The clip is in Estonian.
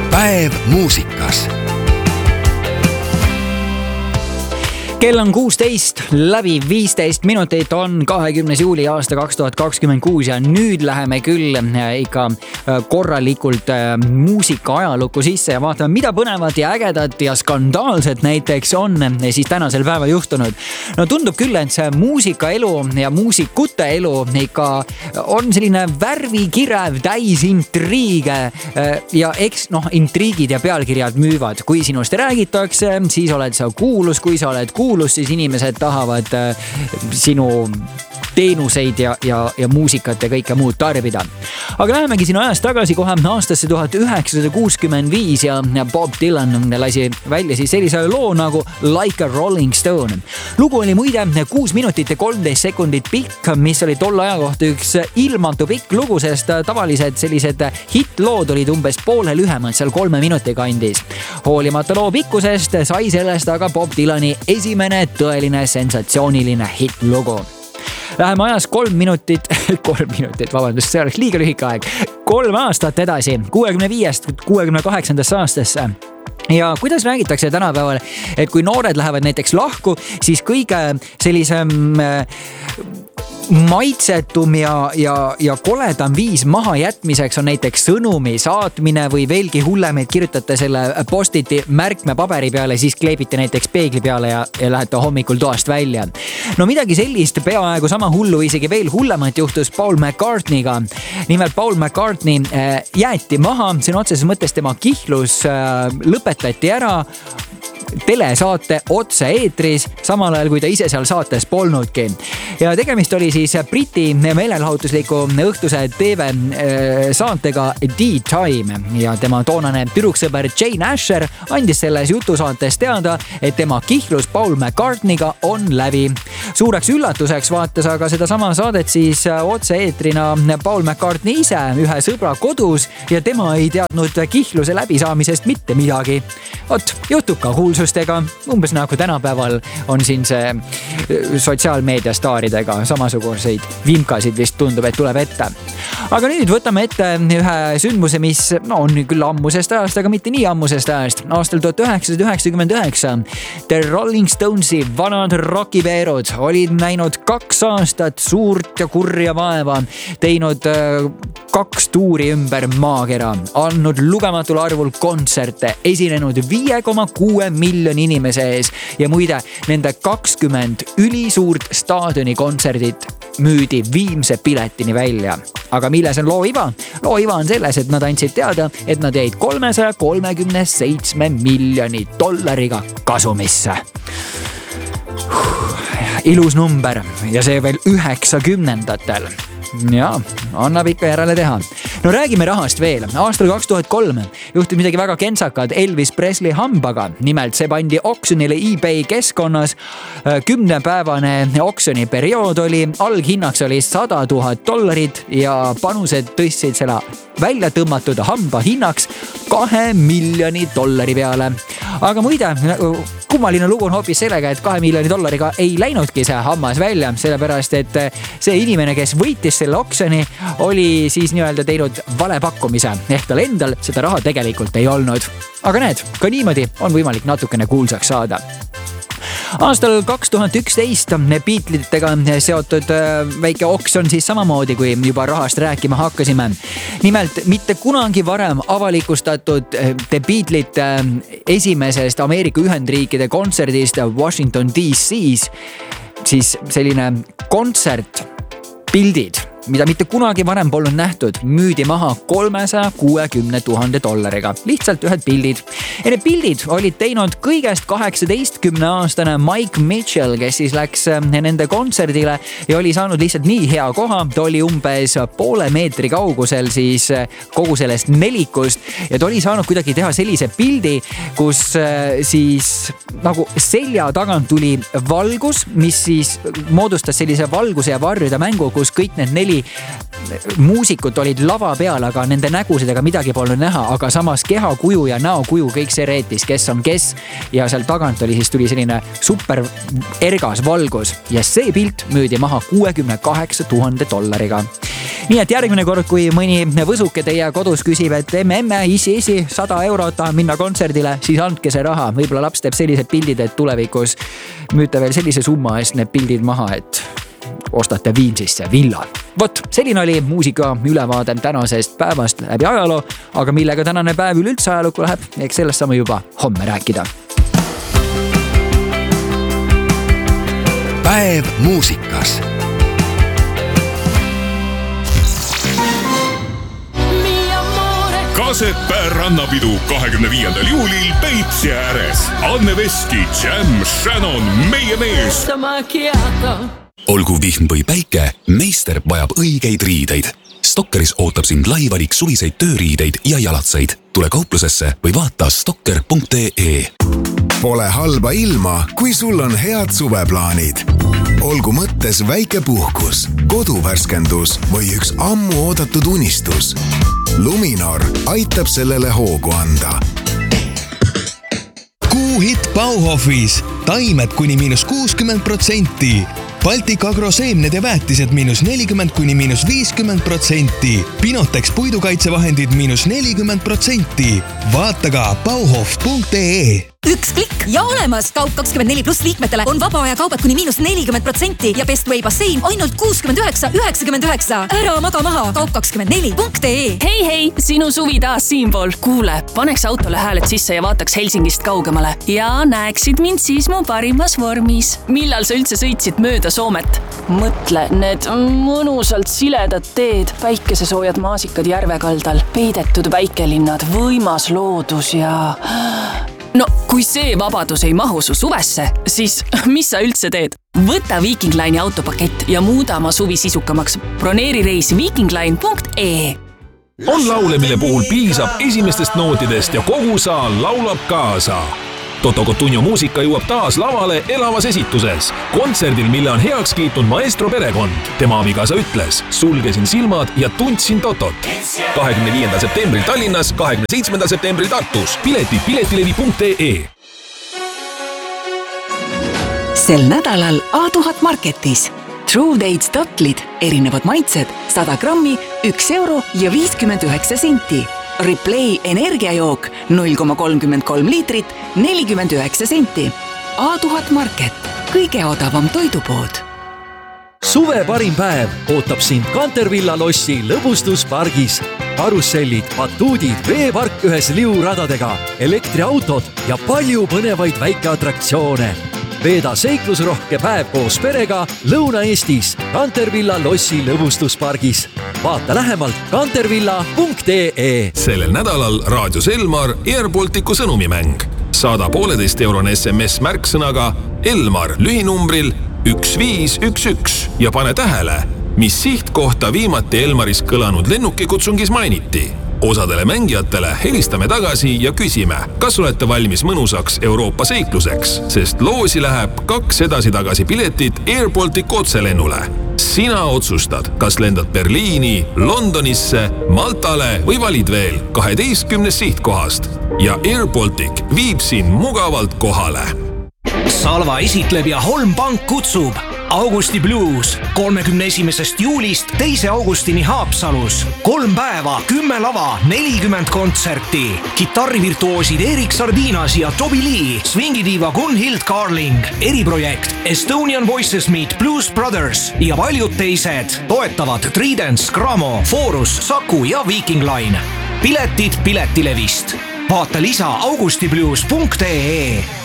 Päev muusikas. Kell on 16 läbi 15 minutit, on 20. juuli aasta 2026 ja nüüd läheme küll ikka korralikult muusika ajalukku sisse ja vaatame, mida põnevat ja ägedat ja skandaalset näiteks on siis tänasel päeval juhtunud. No tundub küll, et see muusikaelu ja muusikute elu ikka on selline värvikirev, täis intriige ja eks intriigid ja pealkirjad müüvad. Kui sinust räägitakse, siis oled sa kuulus, kui sa oled kuulus, siis inimesed tahavad sinu teenuseid ja muusikat ja kõike muud tarbida. Aga lähemegi sinna ajast tagasi kohe aastasse 1965 ja Bob Dylan lasi välja siis sellise loo nagu Like a Rolling Stone. Lugu oli muide 6 minutit ja 13 sekundit pikk, mis oli tolle aja kohta üks ilmatu pikk lugu, sest tavalised sellised hitlood olid umbes poole lühemad, seal 3 minuti kandis. Hoolimata loo pikkusest sai sellest aga Bob Dylani esimene tõeline sensatsiooniline hitlugu. Läheme ajas 3 minutit, vabandust, see oleks liiga lühike aeg. 3 aastat edasi, 65. 68. aastasse. Ja kuidas räägitakse tänapäeval, et kui noored lähevad näiteks lahku, siis kõige sellisem maitsetum ja koledam viis maha jätmiseks on näiteks sõnumi saatmine või veelgi hullem, et kirjutate selle postiti märkmepaberi peale, siis kleebite näiteks peegli peale ja lähete hommikul toast välja. No midagi sellist peaaegu sama hullu, isegi veel hullemat juhtus Paul McCartney'ga. Nimelt Paul McCartney jäeti maha, see on otseses mõttes tema kihlus lõpetati ära telesaate otse eetris, samal ajal kui ta ise seal saates polnudki. Ja tegemist oli siis Briti meelelahutusliku õhtuse TV saatega D-Time ja tema toonane tüdruksõber Jane Asher andis selles jutusaates teada, et tema kihlus Paul McCartney'ga on läbi. Suureks üllatuseks vaatas aga seda sama saadet siis otse eetrina Paul McCartney ise ühe sõbra kodus ja tema ei teadnud kihluse läbisaamisest mitte midagi. Juhtub ka kuulsustega, umbes nagu tänapäeval on siin see sotsiaalmeedia staaridega samasuguseid vimkasid vist tundub, et tuleb ette. Aga nüüd võtame ette ühe sündmuse, mis on küll ammusest ajast, aga mitte nii ammusest ajast. Aastal 1999 The Rolling Stonesi vanad rokiveerud olid näinud 2 aastat suurt ja kurja vaeva, teinud 2 tuuri ümber maakera, andnud lugematul arvul kontserte, esinenud 5,6 miljoni inimese ees ja muide nende 20 ülisuurt staadioni kontserdit müüdi viimse piletini välja. Aga milles on loo iva? Loo iva on selles, et nad andsid teada, et nad jäid $337 miljoni kasumisse. Ilus number ja see veel 90-ndatel. Ja, annab ikka järele teha. No räägime rahast veel. Aastal 2003 juhtus midagi väga kentsakat Elvis Presley hambaga. Nimelt see pandi oksjonile eBay keskkonnas. 10-päevane oksjoni periood oli, alghinnaks oli $100,000 ja panused tõstsid selle välja tõmmatud hamba hinnaks $2 miljoni peale. Aga muide, kummaline lugu on hoopis sellega, et $2 miljoni ei läinudki see hammas välja, sellepärast et see inimene, kes võitis selle oksjoni, oli siis nii-öelda teinud vale pakkumise, ehk tal endal seda raha tegelikult ei olnud. Aga näed, ka niimoodi on võimalik natukene kuulsaks saada. Aastal 2011 Beatlesitega seotud väike oksjon siis samamoodi, kui juba rahast rääkima hakkasime. Nimelt mitte kunagi varem avalikustatud The Beatlesite esimesest Ameerika Ühendriikide kontserdist Washington DC-s siis selline kontsert, pildid, mida mitte kunagi varem polnud nähtud, müüdi maha $360,000. Lihtsalt ühed pildid. Ja need pildid olid teinud kõigest 18-aastane Mike Mitchell, kes siis läks nende kontserdile ja oli saanud lihtsalt nii hea koha. Ta oli umbes poole meetri kaugusel siis kogu sellest nelikust ja ta oli saanud kuidagi teha sellise pildi, kus siis nagu selja tagant tuli valgus, mis siis moodustas sellise valguse ja varjude mängu, kus kõik need 4 muusikud olid lava peal, aga nende nägusidega midagi polnud näha, aga samas kehakuju ja näokuju kõik see reetis, kes on kes ja seal tagant tuli selline super ergas valgus ja see pilt müüdi maha $68,000. Nii et järgmine kord, kui mõni võsuke teie kodus küsib, et emme, isi, €100 tahan minna kontserdile, siis andke see raha. Võib-olla laps teeb sellised pildid, et tulevikus müüte veel sellise summa eest need pildid maha, et ostate Viimsisse villa. Vot, selline oli muusika ülevaade tänasest päevast läbi ajaloo, aga millega tänane päev üleüldse ajalukku läheb, eks sellest saame juba homme rääkida. Päev muusikas. Kasepää rannapidu 25. juulil Peipsi ääres. Anne Veski, Jam, Shannon, meie mees. Olgu vihm või päike, meister vajab õigeid riideid. Stokkeris ootab sind laivalik suviseid tööriideid ja jalatsaid. Tule kauplusesse või vaata stokker.ee. Pole halba ilma, kui sul on head suveplaanid. Olgu mõttes väike puhkus, koduvärskendus või üks ammu oodatud unistus. Luminor aitab sellele hoogu anda. Kuuhitt Bauhofis. Taimed kuni -60%. Baltic Agro seemned ja väetised -40 kuni -50%. Pinotex puidukaitsevahendid -40%. Vaata ka bauhof.ee. Üks klikk ja olemas. Kaup24+ liikmetele on vaba aja kaubad kuni -40% ja Bestway bassein ainult 69,99. Ära maga maha. Kaup24.ee. Hei, sinu suvi taas siinpool. Kuule, paneks autole hääled sisse ja vaataks Helsingist kaugemale. Ja näeksid mind siis mu parimas vormis. Millal sa üldse sõitsid mööda Soomet? Mõtle, need mõnusalt siledad teed, päikesesoojad maasikad järvekaldal, peidetud väikelinnad, võimas loodus ja... No, kui see vabadus ei mahu su suvesse, siis mis sa üldse teed? Võta Viking Line'i autopakett ja muuda oma suvi sisukamaks. Broneeri reis vikingline.ee. On laule, mille puhul piisab esimestest nootidest ja kogu saal laulab kaasa. Toto Cotugno muusika jõuab taas lavale elavas esituses. Kontserdil, mille on heaks kiitnud maestro perekond. Tema abikaasa ütles, sulgesin silmad ja tundsin Totot. 25. septembril Tallinnas, 27. septembril Tartus. Piletid piletilevi.ee. Sel nädalal A1000 Marketis. True Dates tatlid, erinevad maitsed, 100 grammi, €1 ja 59 senti. Replay energiajook 0,33 liitrit, 49 senti. A1000 Market, kõige odavam toidupood. Suve parim päev ootab sind Cantervilla lossi lõbustuspargis. Karussellid, batuudid, veepark ühes liuradadega, elektriautod ja palju põnevaid väikeatraktsioone. Veeda seiklusrohke päev koos perega Lõuna-Eestis Cantervilla lossi lõbustuspargis. Vaata lähemalt cantervilla.ee. Sellel nädalal raadios Elmar Airbalticu sõnumimäng. Saada 1,5-eurone SMS märksõnaga Elmar lühinumbril 1511 ja pane tähele, mis sihtkohta viimati Elmaris kõlanud lennukikutsungis mainiti. Osadele mängijatele helistame tagasi ja küsime, kas olete valmis mõnusaks Euroopa seikluseks, sest loosi läheb 2 edasi-tagasi piletit Airbaltic otselennule. Sina otsustad, kas lendad Berliini, Londonisse, Maltale või valid veel 12 sihtkohast. Ja Airbaltic viib sind mugavalt kohale. Salva esitleb ja Holm Pank kutsub Augusti Blues 31. juulist 2. augustini Haapsalus. 3 päeva, 10 lava, 40 kontserti. Kitarrivirtuoosid Erik Sardinas ja Toby Lee, swingidiiva Gunhild Carling, eriprojekt Estonian Voices Meet Blues Brothers ja paljud teised. Toetavad Tridents, Gramo, Forus, Saku ja Viking Line. Piletid Piletilevist. Vaata lisa augustiblues.ee.